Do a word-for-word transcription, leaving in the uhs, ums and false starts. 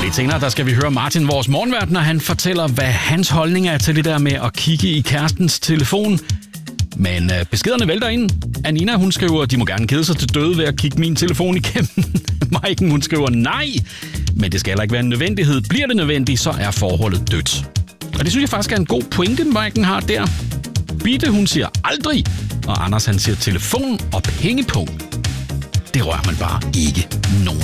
Lidt senere, der skal vi høre Martin, vores morgenvært, når han fortæller, hvad hans holdning er til det der med at kigge i kærestens telefon. Men øh, beskederne vælter ind. Anina, hun skriver, de må gerne kede sig til døde ved at kigge min telefon igennem. Maiken, hun skriver, nej, men det skal heller ikke være en nødvendighed. Bliver det nødvendigt, så er forholdet dødt. Og det synes jeg faktisk er en god pointe, Maiken har der. Bitte, hun siger aldrig, og Anders, han siger telefon og pengepunkt. Det rører man bare ikke nogen.